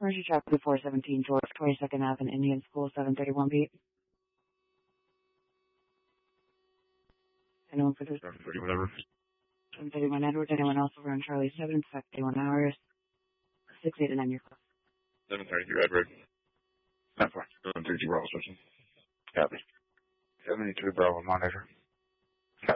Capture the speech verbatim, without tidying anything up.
Commercial traffic four seventeen George twenty-second Avenue, Indian School, seven thirty-one beat. Anyone for this? seven thirty, whatever. seven thirty-one Edward. Anyone else over on Charlie seven, fact thirty-one hours. six eighty-nine, your call. seven thirty-two Edward. Not far. seven thirty-two Bravo Station. Copy. seventy-two Bravo Monitor.